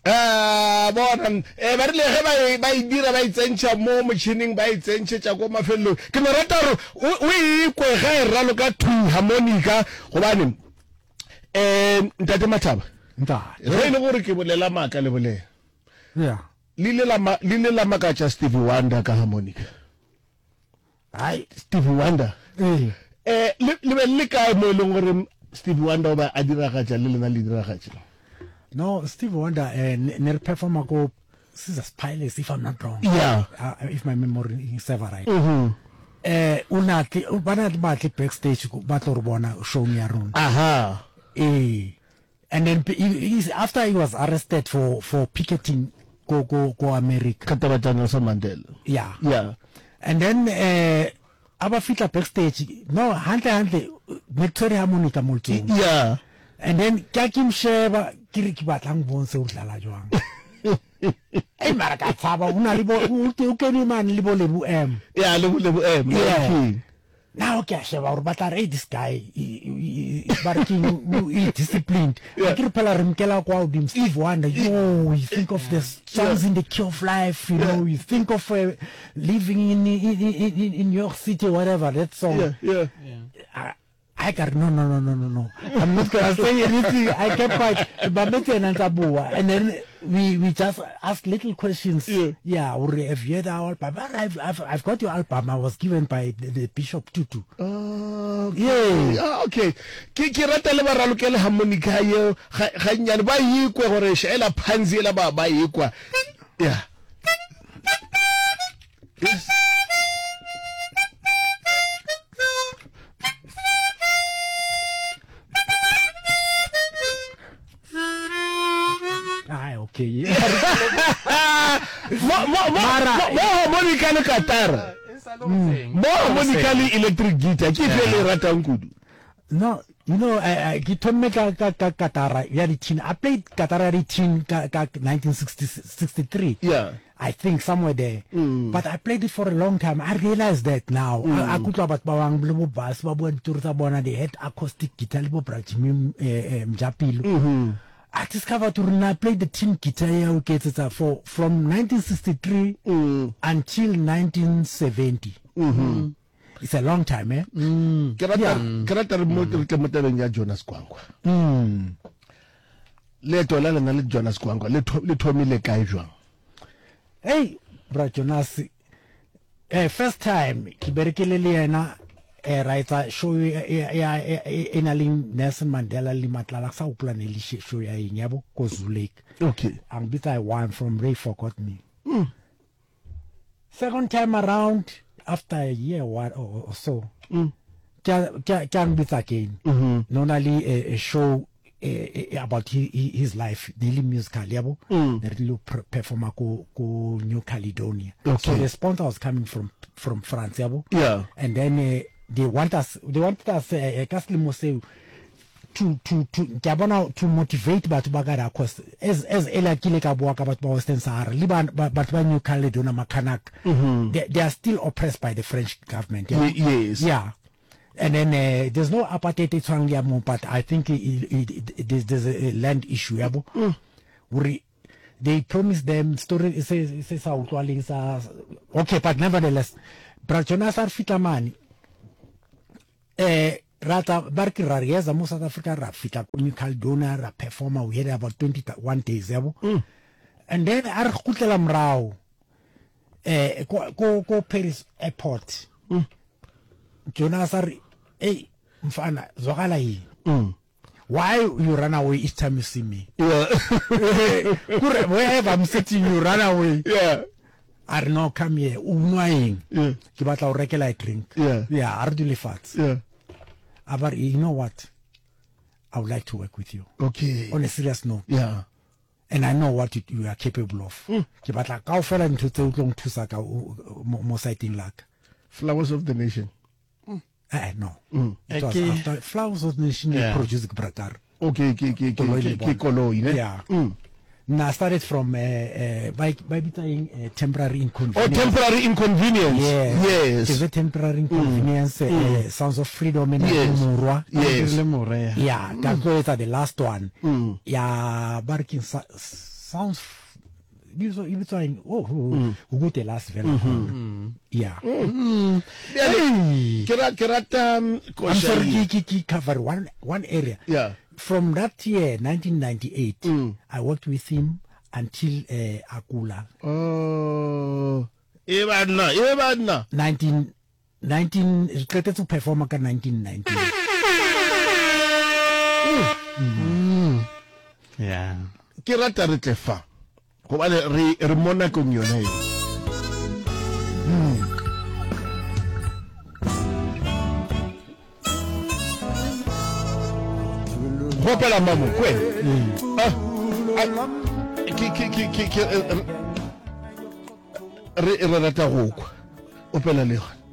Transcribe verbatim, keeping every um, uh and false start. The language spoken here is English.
Ah, bona eh ba rile ge ba ba dira ba itsentsha mo machine ba itsentse tsa go mafelo ke no rata re o ikwe ga e ralo ka two harmonica gobane eh ntate Mathaba nta re ile gore ke bolela maka le bolela yeah lile la lile la maka tsa Stevie Wonder ka harmonica ai Stevie Wonder eh eh le be le ka mo le gore Stevie Wonder ba a dira ga tsa le lena le dira ga tsa no Stevie Wonder eh ne performa go Scissors Pilots if I'm not wrong yeah uh, if my memory is ever right mhm eh una ke bana ba ke backstage ba tlo bona show ya rona aha eh and then he, he, after he was arrested for for picketing go go go America Kataba Nelson Mandela yeah yeah and then eh aba fitla backstage no hantle hantle Victoria Harmonica molto yeah and then ka kim sheba kiri ki batlang bonse o dlala jwang e mara ka tsaba una libo o ke ni man libo lebu em yeah lebu lebu em yeah now ke sheba or batla re this guy barking is disciplined kiri pela remkela kwa dim Steve Wonder you you think of the songs in the key of life you know you think of uh, living in in, in in New York City whatever that song yeah yeah I, I got no no no no no no. I'm not gonna say anything. I kept quiet. And then we we just asked little questions. Yeah. Yeah. Or have you heard our album? I've I've I've got your album. I was given by the, the Bishop Tutu. Oh. Okay. Yeah. Ah, okay. Ki ki rata le ba ralokela harmonica yo ga nyane ba yikwe gore shela phanzi la ba ba yikwa. Yeah. Yes. Ah, okay. Mo mo mo mo harmonica le katara. Mo harmonica le electric guitar ki fele ratang kudu. No, you know, I I ki tomme ka ka ka katara ya di tin. I played katara di tin ka ka nineteen sixty-three. Yeah. I think somewhere there. Mm. But I played it for a long time. I realized that now. Mm. I could about bawang blue bass, babu and turta bona they had acoustic guitar libo brachimi mjapilo. Mhm. I discovered when I played the tin guitar okay, for from nineteen sixty-three Mm. until nineteen seventy. Mhm. It's a long time, eh? Mm. Ke rata ke rata re mo ke motabeng ya Jonas Gwangwa. Mm. Le tola le na le Jonas Gwangwa le le thomile kae jwang. Hey, bro Jonas. Eh, first time ki berekele le yena eh writer show ya ya ina link Nelson Mandela li matlala sa upla ne li show ya yabo ko Zulek. Okay. And bit I won from Ray Forgot Me. Mm. Second time around after a year or, or, or so. Mm. Can can bit again. Mm-hmm. Normally a, a show uh, about his, his life, daily musical yabo. Mm. The little performer go go New Caledonia. Okay. So the sponsor was coming from from France yabo. Yeah. And then uh, they want us they wanted us uh, uh, to to to to to motivate batho ba ka cause as as ela kile ka bua ka batho ba Western Sahara li ba batho ba New Caledonia Makanak. Mm-hmm. they, they are still oppressed by the French government. Yeah? Y yes. Yeah. And then uh, there's no apartheid twang ya mo, but I think it, it, it, it, there's, there's a land issue yabo. Mm. We they promised them story it says it says okay, but nevertheless Jonas are fitamani eh rata barki rarieza mo South Africa ra fita New Caledonia ra performer we had about twenty-one days yabo. Mm. And then ar khutela mrao eh ko ko, ko Paris airport. Mm. Jonas are hey mfana zwakala yi. Mm. Why you run away each time you see me? Yeah. Wherever I'm sitting, you run away. Yeah. I don't know, come here. Unwaing. Yeah. Ki batla o rekela drink. Yeah. Yeah, arduli fats. Yeah. But you know what? I would like to work with you. Okay. On a serious note. Yeah. And I know what you, you are capable of. Ki batla ka o fela ntho tse o tlong thusa ka mo sighting luck. Flowers of the Nation. Eh, no. Mm. It was Okay. after Flowers of the Nation Yeah. produced Bratar. Okay, okay, okay, okay, okay, Koloi, ne? Yeah. Mm. Now I started from uh, uh, by by between uh, temporary inconvenience. Oh, temporary inconvenience. Yes. Yes. Is a temporary inconvenience. Mm. Uh, Mm. Sounds of Freedom in Yes. Murwa. Yes. Yeah, that was the last one. Mm. Yeah, Barking sounds you so you saying oh who go the last very yeah Hey, kira kira tam I'm sorry ki ki ki cover one one area Yeah. from that year nineteen ninety-eight Mm. I worked with him until uh, Akula Oh. E bana, e bana. nineteen nineteen re qetetse to perform ka nineteen ninety yeah Ke rata re tle fa. Go ba re re mona kong yona e. Hopela mamo kwe. Ah. Ki ki ki ki ki re re rata go kwa. Opela le.